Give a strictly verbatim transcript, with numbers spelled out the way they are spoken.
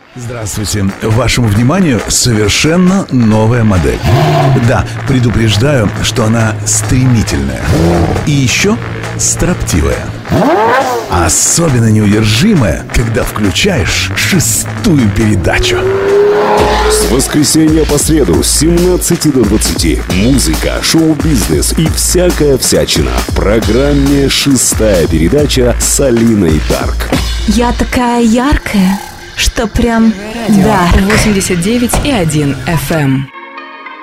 Здравствуйте. Вашему вниманию совершенно новая модель. Да, предупреждаю, что она стремительная. И еще строптивая. Особенно неудержимая, когда включаешь шестую передачу. С воскресенья по среду с семнадцати до двадцати. Музыка, шоу-бизнес и всякая всячина. В программе «Шестая передача» с Алиной Дарк. Я такая яркая, что прям... Радио да. восемьдесят девять и один эф эм.